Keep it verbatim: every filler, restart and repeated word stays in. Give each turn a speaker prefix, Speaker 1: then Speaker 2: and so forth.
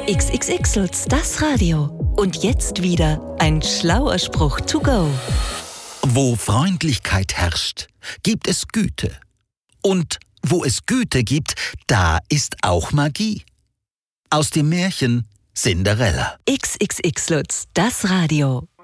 Speaker 1: X X X Lutz, das Radio. Und jetzt wieder ein schlauer Spruch to go.
Speaker 2: Wo Freundlichkeit herrscht, gibt es Güte. Und wo es Güte gibt, da ist auch Magie. Aus dem Märchen Cinderella.
Speaker 1: X X X Lutz, das Radio.